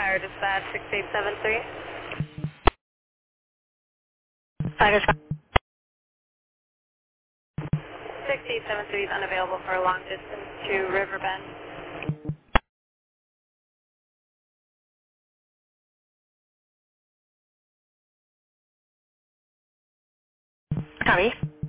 Fire Dispatch 6873. Fire 6873 is unavailable for a long distance to Riverbend. Copy.